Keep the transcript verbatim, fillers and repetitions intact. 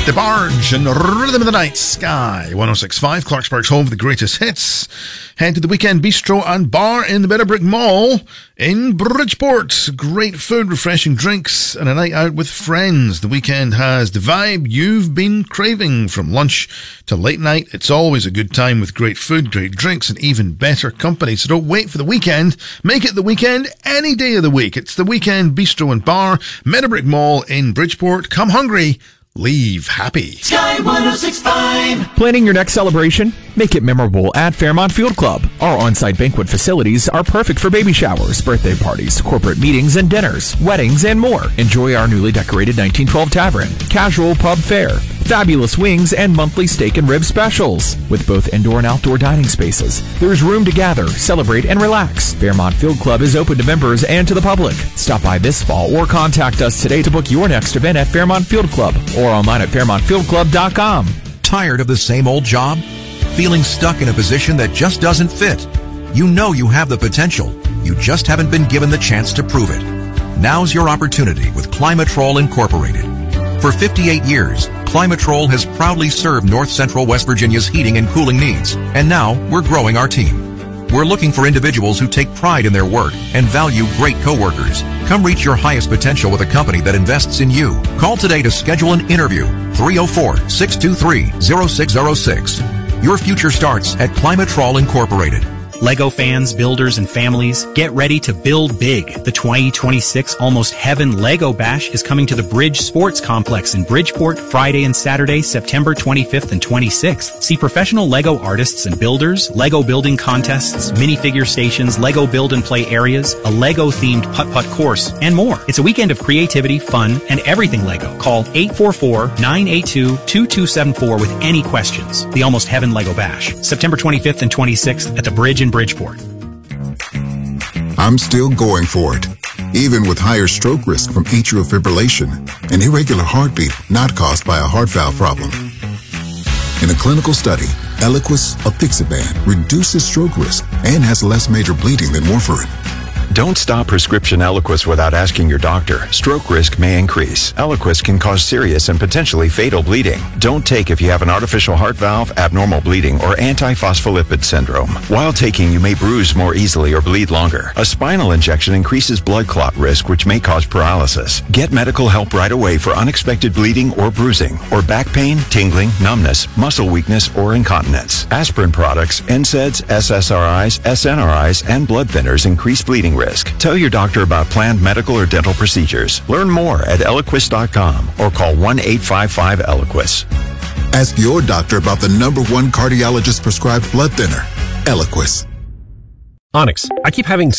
The Barge and Rhythm of the Night, Sky one oh six point five, Clarksburg's home for the greatest hits. Head to the Weekend Bistro and Bar in the Meadowbrook Mall in Bridgeport. Great food, refreshing drinks, and a night out with friends. The weekend has the vibe you've been craving. From lunch to late night, it's always a good time with great food, great drinks, and even better company. So don't wait for the weekend. Make it the weekend any day of the week. It's the Weekend Bistro and Bar, Meadowbrook Mall in Bridgeport. Come hungry. Leave happy. Sky one oh six point five. Planning your next celebration? Make it memorable at Fairmont Field Club. Our on-site banquet facilities are perfect for baby showers, birthday parties, corporate meetings and dinners, weddings, and more. Enjoy our newly decorated nineteen twelve Tavern, casual pub fare, fabulous wings, and monthly steak and rib specials. With both indoor and outdoor dining spaces, there's room to gather, celebrate, and relax. Fairmont Field Club is open to members and to the public. Stop by this fall or contact us today to book your next event at Fairmont Field Club or online at fairmont field club dot com. Tired of the same old job? Feeling stuck in a position that just doesn't fit? You know you have the potential. You just haven't been given the chance to prove it. Now's your opportunity with Climatrol Incorporated. For fifty-eight years, Climatrol has proudly served North Central West Virginia's heating and cooling needs, and now we're growing our team. We're looking for individuals who take pride in their work and value great coworkers. Come reach your highest potential with a company that invests in you. Call today to schedule an interview. three oh four, six two three, oh six oh six. Your future starts at Climatrol Incorporated. Lego fans, builders, and families, get ready to build big. The twenty twenty-six Almost Heaven Lego Bash is coming to the Bridge Sports Complex in Bridgeport Friday and Saturday, September twenty-fifth and twenty-sixth. See professional Lego artists and builders, Lego building contests, minifigure stations, Lego build and play areas, a Lego-themed putt-putt course, and more. It's a weekend of creativity, fun, and everything Lego. Call eight four four, nine eight two, two two seven four with any questions. The Almost Heaven Lego Bash, September twenty-fifth and twenty-sixth at the Bridge in Bridgeport. I'm still going for it, even with higher stroke risk from atrial fibrillation, an irregular heartbeat not caused by a heart valve problem. In a clinical study, Eliquis apixaban reduces stroke risk and has less major bleeding than warfarin. Don't stop prescription Eliquis without asking your doctor. Stroke risk may increase. Eliquis can cause serious and potentially fatal bleeding. Don't take if you have an artificial heart valve, abnormal bleeding, or antiphospholipid syndrome. While taking, you may bruise more easily or bleed longer. A spinal injection increases blood clot risk, which may cause paralysis. Get medical help right away for unexpected bleeding or bruising, or back pain, tingling, numbness, muscle weakness, or incontinence. Aspirin products, N SAIDs, S S R Is, S N R Is, and blood thinners increase bleeding risk. Tell your doctor about planned medical or dental procedures. Learn more at eliquis dot com or call one eight five five Eliquis. Ask your doctor about the number one cardiologist prescribed blood thinner, Eliquis. Onyx, I keep having